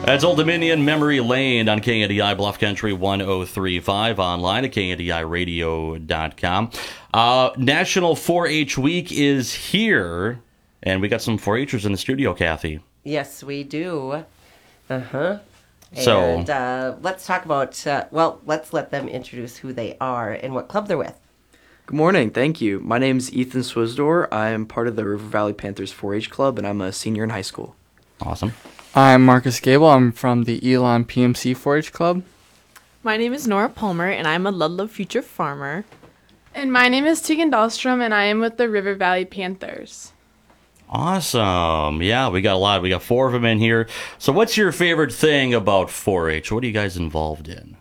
That's Old Dominion Memory Lane on KNDI Bluff Country 103.5, online at KNDIRadio.com. National 4-H Week is here, and we got some 4-Hers in the studio, Kathy. Yes, we do. Uh-huh. So, And let's talk about, let's let them introduce who they are and what club they're with. Good morning, thank you. My name's Ethan Swizdor. I am part of the River Valley Panthers 4-H Club, and I'm a senior in high school. Awesome. I'm Marcus Gable. I'm from the Elon PMC 4-H Club. My name is Nora Palmer, and I'm a Ludlow Future Farmer. And my name is Tegan Dahlstrom, and I am with the River Valley Panthers. Awesome. Yeah, we got 4 of them in here. So what's your favorite thing about 4-H? What are you guys involved in?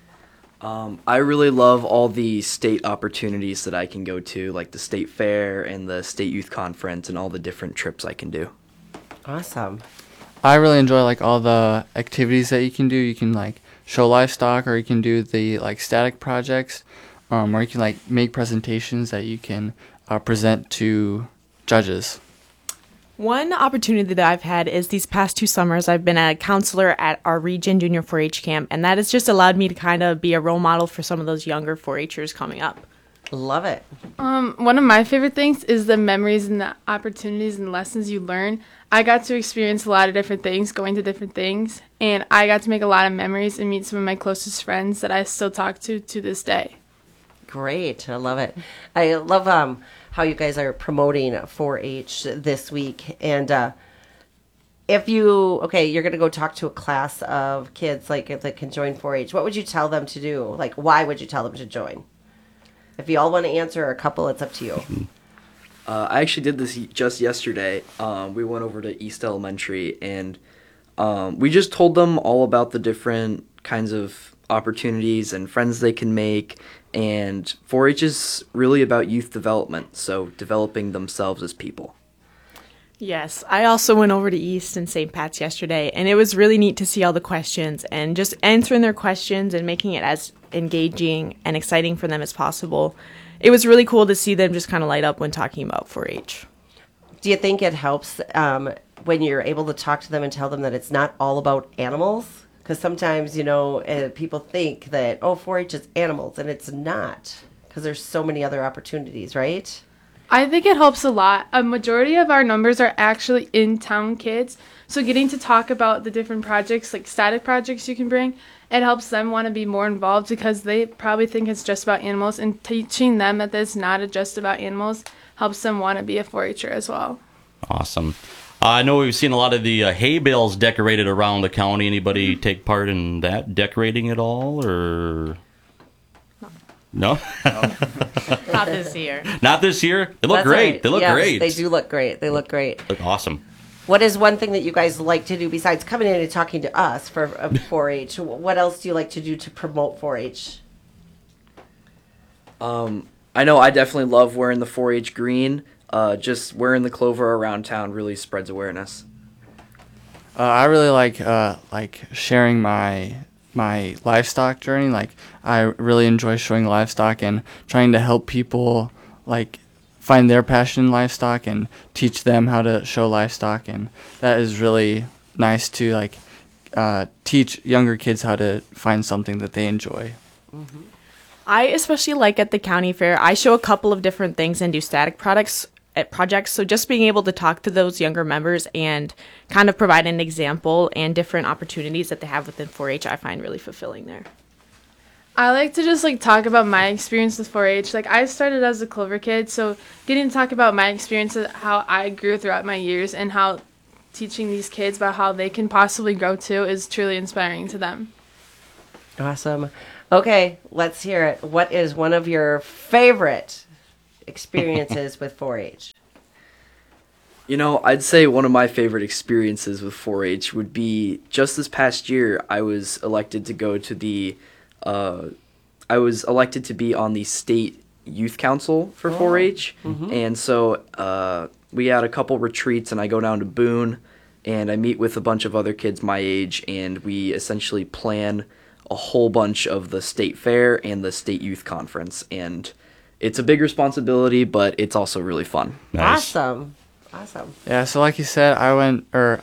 I really love all the state opportunities that I can go to, like the state fair and the state youth conference and all the different trips I can do. Awesome. I really enjoy like all the activities that you can do. You can like show livestock, or you can do the like static projects, or you can like make presentations that you can present to judges. One opportunity that I've had is these past 2 summers, I've been a counselor at our region junior 4-H camp, and that has just allowed me to kind of be a role model for some of those younger 4-Hers coming up. Love it. One of my favorite things is the memories and the opportunities and lessons you learn. I got to experience a lot of different things, going to different things, and I got to make a lot of memories and meet some of my closest friends that I still talk to this day. Great. I love it. I love how you guys are promoting 4-H this week. And if you're going to go talk to a class of kids, like if they can join 4-H, what would you tell them to do? Like, why would you tell them to join? If you all want to answer, or a couple, it's up to you. I actually did this just yesterday. We went over to East Elementary, and we just told them all about the different kinds of opportunities and friends they can make. And 4-H is really about youth development, so developing themselves as people. Yes, I also went over to East and St. Pat's yesterday, and it was really neat to see all the questions and just answering their questions and making it as engaging and exciting for them as possible. It was really cool to see them just kind of light up when talking about 4-H. Do you think it helps when you're able to talk to them and tell them that it's not all about animals? Because sometimes, people think that, 4-H is animals, and it's not, because there's so many other opportunities, right? I think it helps a lot. A majority of our numbers are actually in-town kids, so getting to talk about the different projects, like static projects you can bring, it helps them want to be more involved because they probably think it's just about animals, and teaching them that it's not just about animals helps them want to be a 4-Her as well. Awesome. I know we've seen a lot of the hay bales decorated around the county. Anybody take part in that, decorating at all, or no? Not this year. Not this year? They look That's great. right. They look Yes, great. They do look great. They look great. Look awesome. What is one thing that you guys like to do besides coming in and talking to us for 4-H? What else do you like to do to promote 4-H? I know I definitely love wearing the 4-H green. Just wearing the clover around town really spreads awareness. I really like sharing my livestock journey. Like, I really enjoy showing livestock and trying to help people like find their passion in livestock and teach them how to show livestock, and that is really nice to like teach younger kids how to find something that they enjoy. Mm-hmm. I especially like at the county fair, I show a couple of different things and do static projects, so just being able to talk to those younger members and kind of provide an example and different opportunities that they have within 4-H, I find really fulfilling there. I like to just talk about my experience with 4-H. I started as a Clover kid, so getting to talk about my experience, how I grew throughout my years, and how teaching these kids about how they can possibly grow too is truly inspiring to them. Awesome. Okay, let's hear it. What is one of your favorite experiences with 4-H? I'd say one of my favorite experiences with 4-H would be just this past year. I was elected to go to be on the state youth council for 4-H, and so we had a couple retreats, and I go down to Boone, and I meet with a bunch of other kids my age, and we essentially plan a whole bunch of the state fair and the state youth conference, and it's a big responsibility, but it's also really fun. Nice. Awesome. Yeah, so like you said,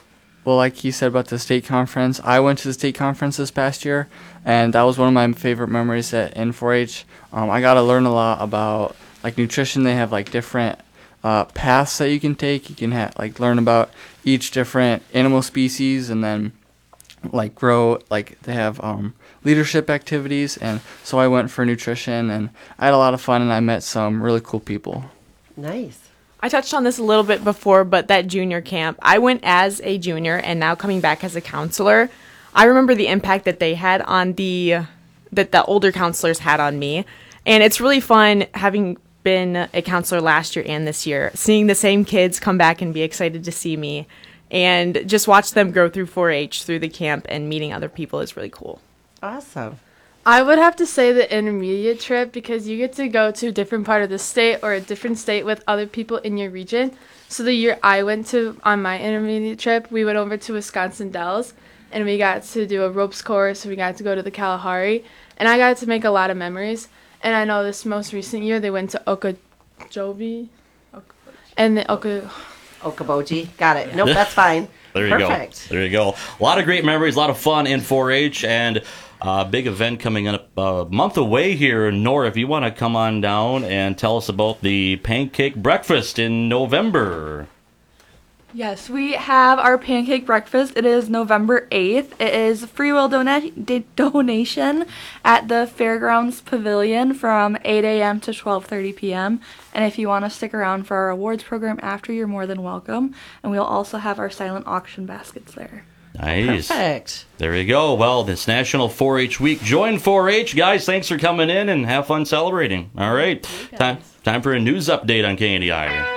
well, like he said about the state conference, I went to the state conference this past year, and that was one of my favorite memories in 4-H. I got to learn a lot about like nutrition. They have like different paths that you can take. You can learn about each different animal species, and then like grow, like they have leadership activities. And so I went for nutrition, and I had a lot of fun, and I met some really cool people. Nice. I touched on this a little bit before, but that junior camp, I went as a junior and now coming back as a counselor. I remember the impact that they had on that the older counselors had on me. And it's really fun having been a counselor last year and this year, seeing the same kids come back and be excited to see me and just watch them grow through 4-H, through the camp, and meeting other people is really cool. Awesome. I would have to say the intermediate trip, because you get to go to a different part of the state or a different state with other people in your region. So the year I went to on my intermediate trip, we went over to Wisconsin Dells, and we got to do a ropes course. We got to go to the Kalahari, and I got to make a lot of memories. And I know this most recent year they went to Okeechobee and the Okoboji. Got it. Nope, that's fine. There you Perfect. go. There you go. A lot of great memories, a lot of fun in 4-H, and a big event coming up a month away here. Nora, if you want to come on down and tell us about the pancake breakfast in November. Yes, we have our pancake breakfast. It is November 8th. It is free will donation at the Fairgrounds Pavilion from 8 a.m. to 12:30 p.m. And if you want to stick around for our awards program after, you're more than welcome. And we'll also have our silent auction baskets there. Nice. Perfect. There you go. Well, this National 4-H Week. Join 4-H. Guys, thanks for coming in and have fun celebrating. All right. Time for a news update on KNDI.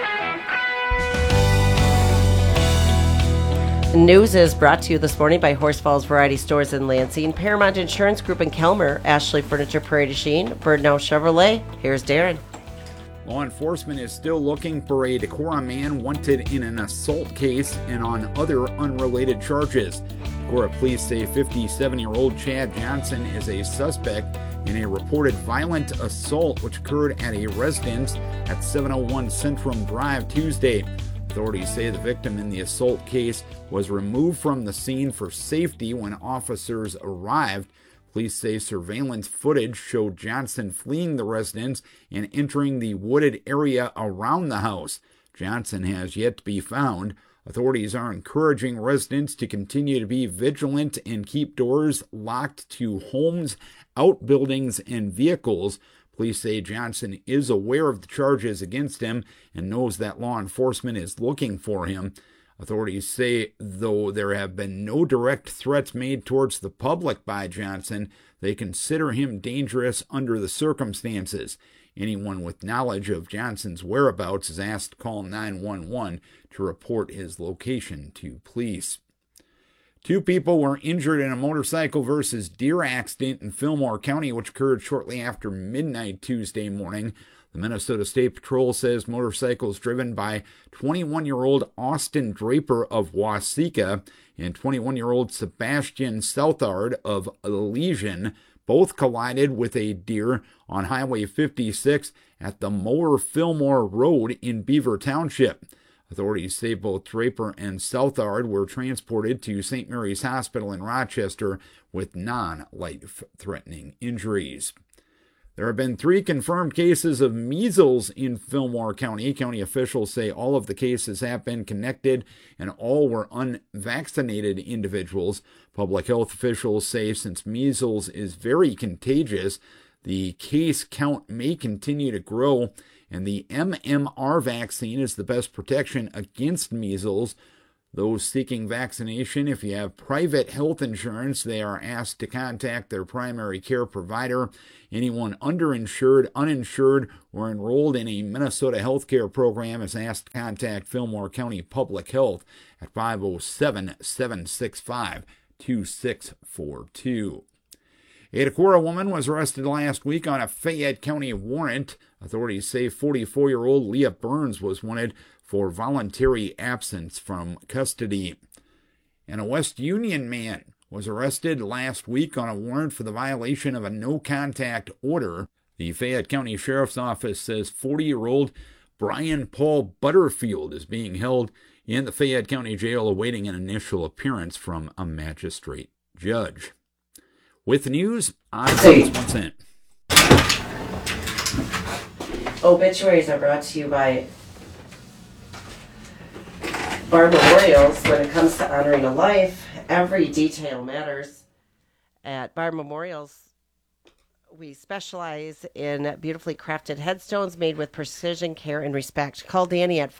News is brought to you this morning by Horse Falls Variety Stores in Lansing, Paramount Insurance Group in Kelmer, Ashley Furniture Prairie du Chien, Birdnow Chevrolet. Here's Darren. Law enforcement is still looking for a Decorah man wanted in an assault case and on other unrelated charges. Decorah police say 57-year-old Chad Johnson is a suspect in a reported violent assault which occurred at a residence at 701 Centrum Drive Tuesday. Authorities say the victim in the assault case was removed from the scene for safety when officers arrived. Police say surveillance footage showed Johnson fleeing the residence and entering the wooded area around the house. Johnson has yet to be found. Authorities are encouraging residents to continue to be vigilant and keep doors locked to homes, outbuildings, and vehicles. Police say Johnson is aware of the charges against him and knows that law enforcement is looking for him. Authorities say, though there have been no direct threats made towards the public by Johnson, they consider him dangerous under the circumstances. Anyone with knowledge of Johnson's whereabouts is asked to call 911 to report his location to police. 2 people were injured in a motorcycle versus deer accident in Fillmore County, which occurred shortly after midnight Tuesday morning. The Minnesota State Patrol says motorcycles driven by 21-year-old Austin Draper of Waseca and 21-year-old Sebastian Southard of Elysian both collided with a deer on Highway 56 at the Mower-Fillmore Road in Beaver Township. Authorities say both Draper and Southard were transported to St. Mary's Hospital in Rochester with non-life-threatening injuries. There have been 3 confirmed cases of measles in Fillmore County. County officials say all of the cases have been connected and all were unvaccinated individuals. Public health officials say since measles is very contagious, the case count may continue to grow, and the MMR vaccine is the best protection against measles. Those seeking vaccination, if you have private health insurance, they are asked to contact their primary care provider. Anyone underinsured, uninsured, or enrolled in a Minnesota healthcare program is asked to contact Fillmore County Public Health at 507-765-2642. A Decorah woman was arrested last week on a Fayette County warrant. Authorities say 44-year-old Leah Burns was wanted for voluntary absence from custody. And a West Union man was arrested last week on a warrant for the violation of a no-contact order. The Fayette County Sheriff's Office says 40-year-old Brian Paul Butterfield is being held in the Fayette County Jail awaiting an initial appearance from a magistrate judge. With the news, I'm What's In. Obituaries are brought to you by Bar Memorials. When it comes to honoring a life, every detail matters. At Bar Memorials, we specialize in beautifully crafted headstones made with precision, care, and respect. Call Danny at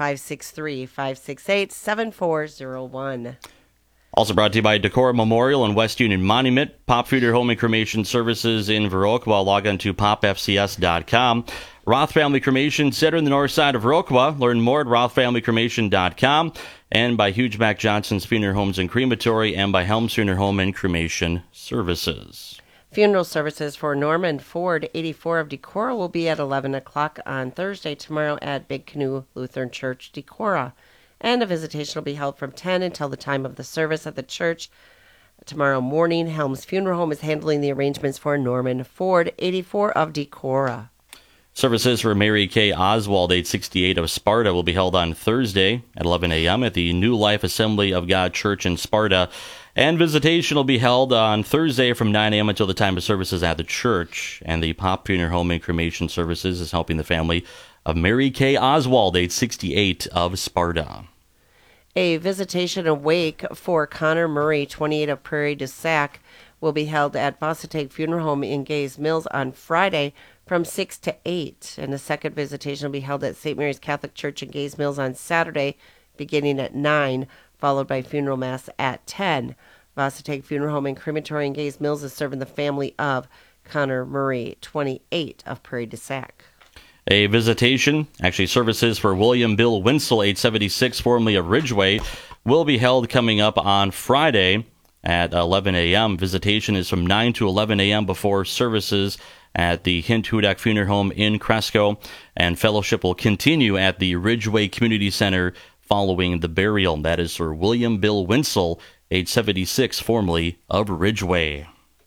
563-568-7401. Also brought to you by Decorah Memorial and West Union Monument, Pop Funeral Home and Cremation Services in Viroqua. Log on to popfcs.com. Roth Family Cremation Center in the north side of Viroqua. Learn more at rothfamilycremation.com. And by Hugh Mac Johnson's Funeral Homes and Crematory, and by Helms Funeral Home and Cremation Services. Funeral services for Norman Ford, 84 of Decorah, will be at 11 o'clock on Thursday tomorrow at Big Canoe Lutheran Church, Decorah. And a visitation will be held from 10 until the time of the service at the church. Tomorrow morning, Helms Funeral Home is handling the arrangements for Norman Ford, 84 of Decorah. Services for Mary Kay Oswald, 868 of Sparta, will be held on Thursday at 11 a.m. at the New Life Assembly of God Church in Sparta. And visitation will be held on Thursday from 9 a.m. until the time of services at the church. And the Pop Funeral Home and Cremation Services is helping the family of Mary Kay Oswald, 868 of Sparta. A visitation and wake for Connor Murray, 28 of Prairie du Sac, will be held at Vossateg Funeral Home in Gays Mills on Friday from 6 to 8. And the second visitation will be held at St. Mary's Catholic Church in Gays Mills on Saturday, beginning at 9, followed by funeral mass at 10. Vossateg Funeral Home and Crematory in Gays Mills is serving the family of Connor Murray, 28 of Prairie du Sac. A visitation, actually services for William Bill Winsel, 876, formerly of Ridgeway, will be held coming up on Friday at 11 a.m. Visitation is from 9 to 11 a.m. before services at the Hint Hudak Funeral Home in Cresco, and fellowship will continue at the Ridgeway Community Center following the burial. That is for William Bill Winsel, 876, formerly of Ridgeway.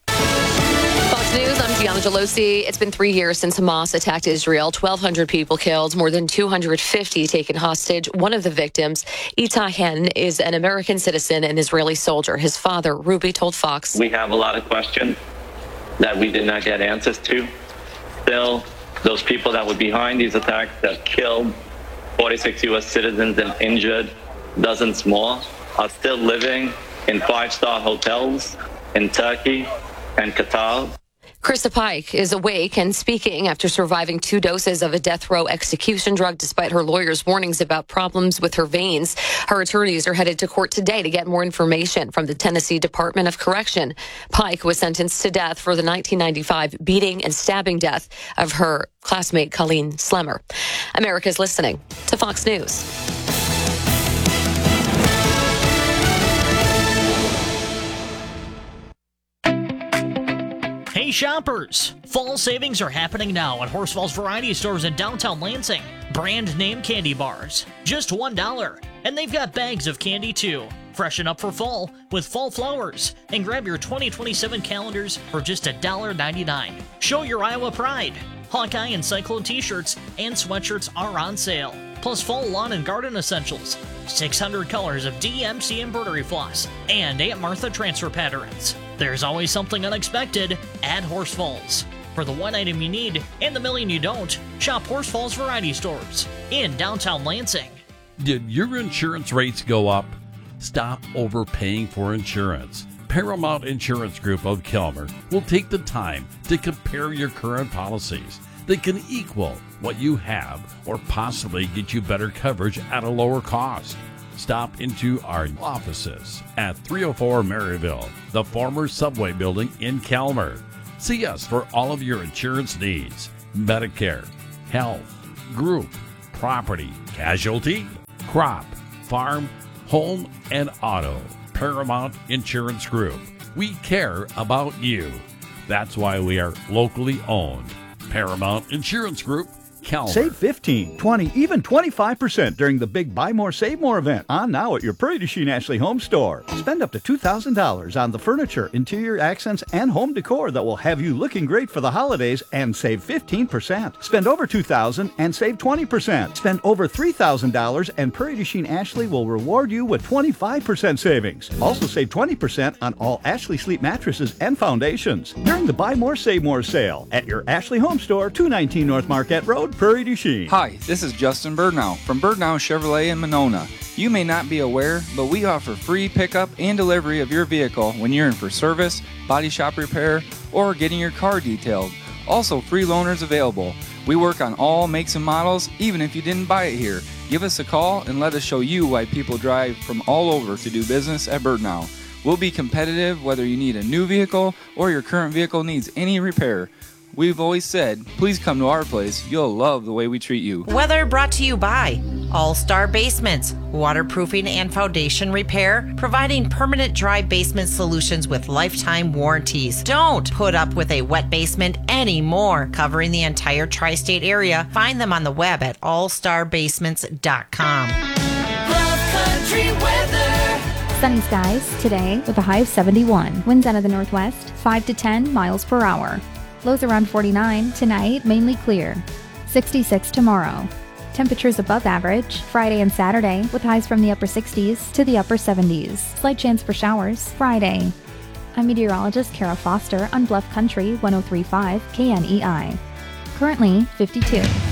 Fox News, I'm Gianna Gelosi. It's been 3 years since Hamas attacked Israel. 1,200 people killed, more than 250 taken hostage. One of the victims, Itai Hen, is an American citizen and Israeli soldier. His father, Ruby, told Fox. We have a lot of questions that we did not get answers to. Still, those people that were behind these attacks that killed 46 U.S. citizens and injured dozens more are still living in 5-star hotels in Turkey and Qatar. Krista Pike is awake and speaking after surviving 2 doses of a death row execution drug despite her lawyer's warnings about problems with her veins. Her attorneys are headed to court today to get more information from the Tennessee Department of Correction. Pike was sentenced to death for the 1995 beating and stabbing death of her classmate Colleen Slemmer. America's listening to Fox News. Hey shoppers! Fall savings are happening now at Horsfall's Variety Stores in downtown Lansing. Brand name candy bars, just $1. And they've got bags of candy too. Freshen up for fall with fall flowers and grab your 2027 calendars for just $1.99. Show your Iowa pride. Hawkeye and Cyclone t-shirts and sweatshirts are on sale. Plus fall lawn and garden essentials. 600 colors of DMC embroidery floss and Aunt Martha transfer patterns. There's always something unexpected at Horsfalls. For the one item you need and the million you don't, shop Horsfalls Variety Stores in downtown Lansing. Did your insurance rates go up? Stop overpaying for insurance. Paramount Insurance Group of Kelmer will take the time to compare your current policies. They can equal what you have or possibly get you better coverage at a lower cost. Stop into our offices at 304 Maryville, the former Subway building in Kelmer. See us for all of your insurance needs: Medicare, health, group, property, casualty, crop, farm, home, and auto. Paramount Insurance Group. We care about you. That's why we are locally owned. Paramount Insurance Group Calmer. Save 15, 20, even 25% during the big Buy More, Save More event on now at your Prairie du Chien Ashley Home Store. Spend up to $2,000 on the furniture, interior accents, and home decor that will have you looking great for the holidays and save 15%. Spend over $2,000 and save 20%. Spend over $3,000 and Prairie du Chien Ashley will reward you with 25% savings. Also save 20% on all Ashley Sleep mattresses and foundations during the Buy More, Save More sale at your Ashley Home Store, 219 North Marquette Road, Prairie du Chien. Hi, this is Justin Birdnow from Birdnow Chevrolet in Monona. You may not be aware, but we offer free pickup and delivery of your vehicle when you're in for service, body shop repair, or getting your car detailed. Also, free loaners available. We work on all makes and models, even if you didn't buy it here. Give us a call and let us show you why people drive from all over to do business at Birdnow. We'll be competitive whether you need a new vehicle or your current vehicle needs any repair. We've always said, please come to our place. You'll love the way we treat you. Weather brought to you by All-Star Basements, waterproofing and foundation repair, providing permanent dry basement solutions with lifetime warranties. Don't put up with a wet basement anymore. Covering the entire tri-state area, find them on the web at allstarbasements.com. Bluff Country weather. Sunny skies today with a high of 71. Winds out of the northwest, 5 to 10 miles per hour. Lows around 49. Tonight, mainly clear. 66 tomorrow. Temperatures above average Friday and Saturday with highs from the upper 60s to the upper 70s. Slight chance for showers Friday. I'm meteorologist Kara Foster on Bluff Country 103.5 KNEI. Currently 52.